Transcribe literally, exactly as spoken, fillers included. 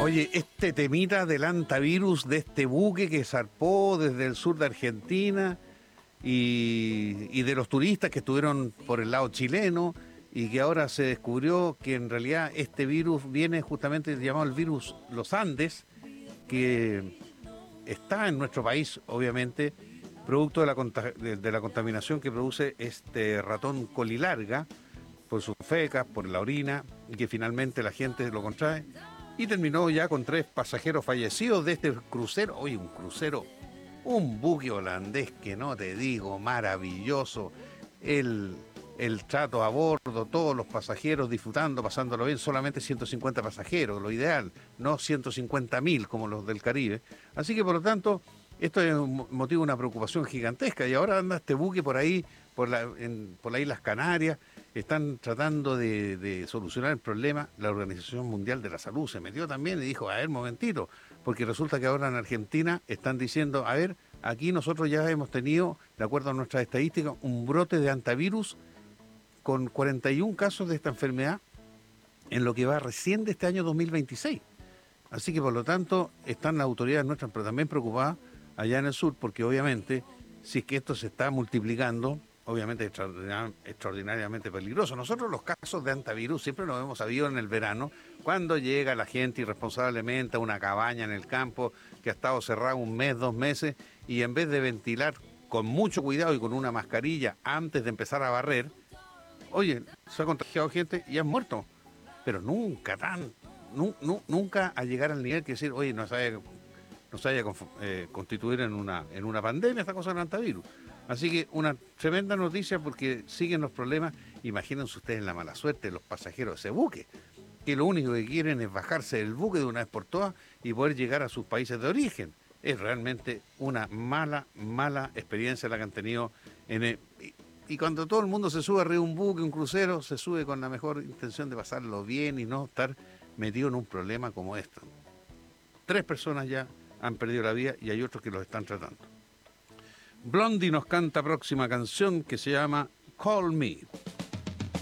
Oye, este temita del antivirus de este buque que zarpó desde el sur de Argentina y, y de los turistas que estuvieron por el lado chileno y que ahora se descubrió que en realidad este virus viene justamente llamado el virus Los Andes, que está en nuestro país, obviamente, producto de la, conta- de, de la contaminación que produce este ratón colilarga por sus fecas, por la orina, y que finalmente la gente lo contrae. Y terminó ya con tres pasajeros fallecidos de este crucero. Oye, un crucero, un buque holandés que no te digo, maravilloso. El, el trato a bordo, todos los pasajeros disfrutando, pasándolo bien, solamente ciento cincuenta pasajeros, lo ideal, no ciento cincuenta mil como los del Caribe. Así que por lo tanto, esto es un motivo de una preocupación gigantesca. Y ahora anda este buque por ahí, por, la, en, por las Islas Canarias. Están tratando de, de solucionar el problema. La Organización Mundial de la Salud se metió también y dijo, a ver, momentito, porque resulta que ahora en Argentina están diciendo, a ver, aquí nosotros ya hemos tenido, de acuerdo a nuestras estadísticas, un brote de antivirus con cuarenta y un casos de esta enfermedad en lo que va recién de este año dos mil veintiséis. Así que por lo tanto están las autoridades nuestras, pero también preocupadas allá en el sur, porque obviamente si es que esto se está multiplicando, obviamente es extraordinar- extraordinariamente peligroso. Nosotros los casos de antivirus siempre nos hemos sabido en el verano, cuando llega la gente irresponsablemente a una cabaña en el campo que ha estado cerrada un mes, dos meses, y en vez de ventilar con mucho cuidado y con una mascarilla antes de empezar a barrer, oye, se ha contagiado gente y han muerto, pero nunca tan, nu- nu- nunca a llegar al nivel que decir, oye, no se vaya, no se vaya a conf- eh, constituir en una, en una pandemia esta cosa del antivirus. Así que una tremenda noticia porque siguen los problemas. Imagínense ustedes la mala suerte de los pasajeros de ese buque, que lo único que quieren es bajarse del buque de una vez por todas y poder llegar a sus países de origen. Es realmente una mala, mala experiencia la que han tenido en el, y, y cuando todo el mundo se sube arriba de un buque, un crucero, se sube con la mejor intención de pasarlo bien y no estar metido en un problema como este. Tres personas ya han perdido la vida y hay otros que los están tratando. Blondie nos canta próxima canción que se llama Call Me.